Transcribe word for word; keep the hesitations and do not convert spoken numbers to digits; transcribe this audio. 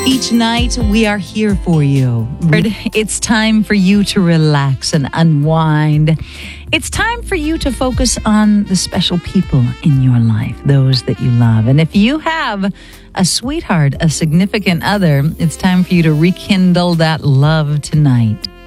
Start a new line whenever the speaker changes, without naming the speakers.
Each night, we are here for you. It's time for you to relax and unwind. It's time for you to focus on the special people in your life, those that you love. And if you have a sweetheart, a significant other, it's time for you to rekindle that love tonight.